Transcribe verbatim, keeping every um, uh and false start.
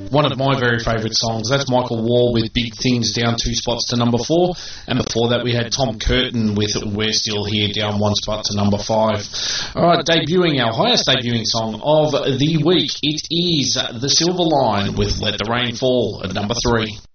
one of my very favourite songs. That's Michael Wall with Big Things down two spots to number four. And before that we had Tom Curtin with We're Still Here down one spot to number five. Alright, debuting our highest debuting song of the week. It is The Silver Line with Let the Rain Fall at number three.